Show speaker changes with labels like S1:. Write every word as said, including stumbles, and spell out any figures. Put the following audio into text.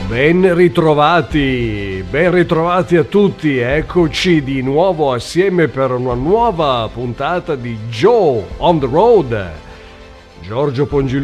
S1: Ben ritrovati, ben ritrovati a tutti, eccoci di nuovo assieme per una nuova puntata di Joe on the Road. Giorgio Pongilus